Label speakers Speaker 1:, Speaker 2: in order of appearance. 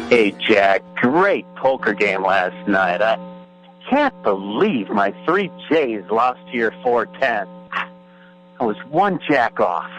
Speaker 1: Hey, Jack, great poker game last night. I can't believe my three J's lost to your 410. I was one jack off.